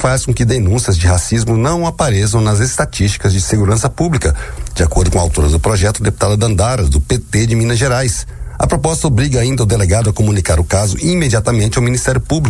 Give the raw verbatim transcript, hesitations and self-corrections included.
faz com que denúncias de racismo não apareçam nas estatísticas de segurança pública, de acordo com a autora do projeto, deputada Dandaras, do P T de Minas Gerais. A proposta obriga ainda o delegado a comunicar o caso imediatamente ao Ministério Público.